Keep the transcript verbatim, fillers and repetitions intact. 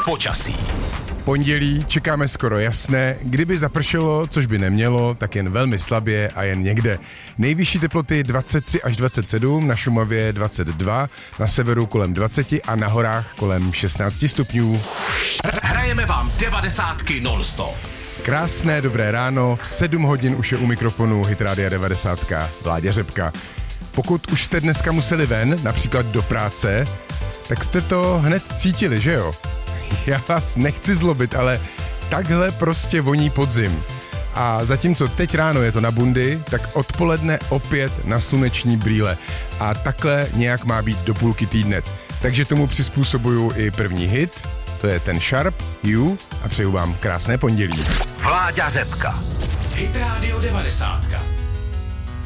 počasí. Pondělí čekáme skoro jasné, kdyby zapršelo, což by nemělo, tak jen velmi slabě a jen někde. Nejvyšší teploty dvacet tři až dvacet sedm, na Šumavě dvacet dva, na severu kolem dvacet a na horách kolem šestnáct stupňů. Hrajeme vám devadesátky non-stop. Krásné dobré ráno, v sedm hodin už je u mikrofonu Hit Rádia devadesát, Vláďa Řepka. Pokud už jste dneska museli ven, například do práce, tak jste to hned cítili, že jo? Já vás nechci zlobit, ale takhle prostě voní podzim. A zatímco teď ráno je to na bundy, tak odpoledne opět na sluneční brýle. A takhle nějak má být do půlky týdne. Takže tomu přizpůsobuju i první hit, to je ten Sharp, You, a přeju vám krásné pondělí. Vláďa Řepka. Hit Radio devadesát.